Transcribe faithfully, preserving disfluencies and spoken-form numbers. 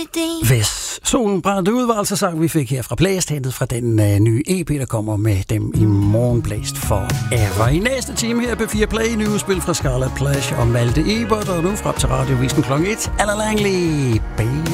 Hvis solen brændte ud, var altså sang, vi fik her fra Blæst, hentet fra den øh, nye E P, der kommer med dem i morgen. Blæst Forever. I næste time her på fire Play, nye udspil fra Scarlet Pleasure og Malte Ebert, og nu frem til radiovisen klokken et. Aller Langley, baby.